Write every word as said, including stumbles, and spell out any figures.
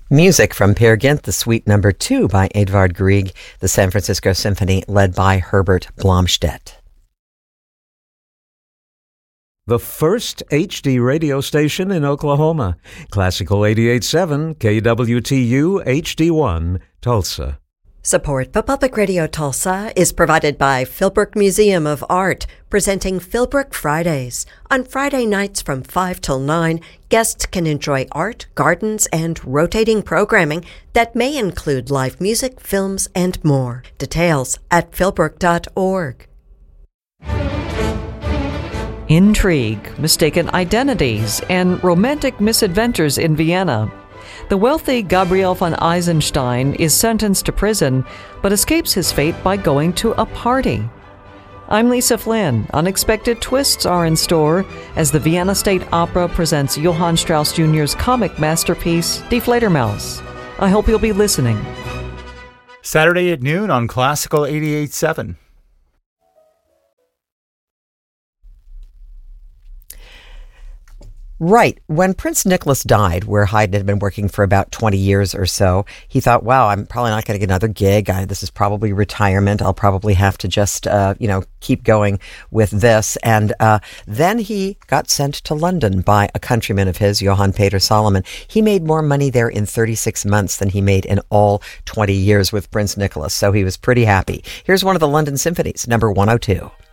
Music from Peer Gynt, the Suite Number Two by Edvard Grieg, the San Francisco Symphony led by Herbert Blomstedt. The first H D radio station in Oklahoma. Classical eighty-eight point seven, K W T U H D one, Tulsa. Support for Public Radio Tulsa is provided by Philbrook Museum of Art, presenting Philbrook Fridays. On Friday nights from five till nine, guests can enjoy art, gardens, and rotating programming that may include live music, films, and more. Details at philbrook dot org. Intrigue, mistaken identities, and romantic misadventures in Vienna. The wealthy Gabriel von Eisenstein is sentenced to prison, but escapes his fate by going to a party. I'm Lisa Flynn. Unexpected twists are in store as the Vienna State Opera presents Johann Strauss Junior's comic masterpiece, Die Fledermaus. I hope you'll be listening. Saturday at noon on Classical eighty-eight point seven. Right. When Prince Nicholas died, where Haydn had been working for about twenty years or so, he thought, wow, I'm probably not going to get another gig. I, this is probably retirement. I'll probably have to just, uh, you know, keep going with this. And uh, then he got sent to London by a countryman of his, Johann Peter Solomon. He made more money there in thirty-six months than he made in all twenty years with Prince Nicholas. So he was pretty happy. Here's one of the London symphonies, number one oh two.